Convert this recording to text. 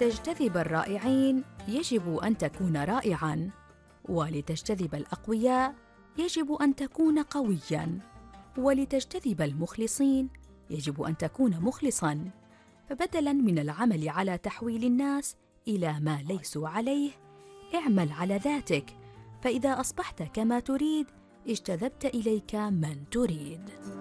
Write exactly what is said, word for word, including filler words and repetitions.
لتجتذب الرائعين يجب أن تكون رائعاً، ولتجتذب الأقوياء يجب أن تكون قوياً، ولتجتذب المخلصين يجب أن تكون مخلصاً. فبدلاً من العمل على تحويل الناس إلى ما ليسوا عليه، اعمل على ذاتك، فإذا أصبحت كما تريد اجتذبت إليك من تريد.